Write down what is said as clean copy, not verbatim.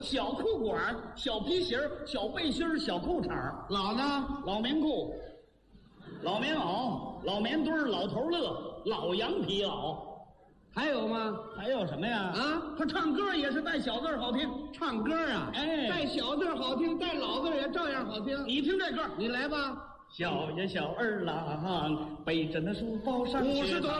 小裤管、小皮鞋、小背心、小裤衩。 老呢？ 老棉裤、老棉袄、老棉墩、老头乐、老羊皮袄。 还有吗？ 还有什么呀？ 啊， 他唱歌也是带小字好听。 唱歌啊， 哎， 带小字好听，带老字也照样好听。 你听这歌， 你来吧。 小呀小儿郎背着那书包上学。 50多